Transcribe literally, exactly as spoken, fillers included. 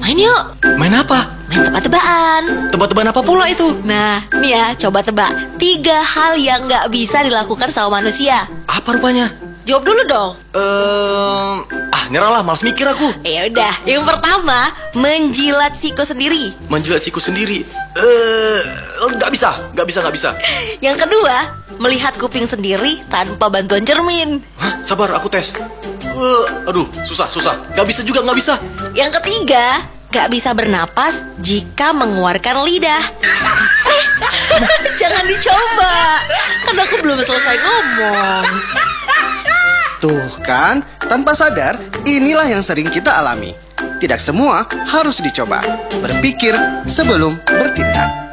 Main yuk. Main apa? Main tebak-tebakan. Tebak-tebakan apa pula itu? Nah, nih ya, coba tebak tiga hal yang nggak bisa dilakukan sama manusia. Apa rupanya? Jawab dulu dong. Ehm, ah nyerah lah, malas mikir aku. Ya udah. Yang pertama, menjilat siku sendiri. Menjilat siku sendiri. Eh, nggak bisa, nggak bisa, nggak bisa. Yang kedua, melihat kuping sendiri tanpa bantuan cermin. Hah, sabar, aku tes. Eh, aduh, susah, susah. Nggak bisa juga, nggak bisa. Yang ketiga, gak bisa bernapas jika mengeluarkan lidah. Eh, jangan dicoba, kan aku belum selesai ngomong. Tuh kan, tanpa sadar, inilah yang sering kita alami. Tidak semua harus dicoba. Berpikir sebelum bertindak.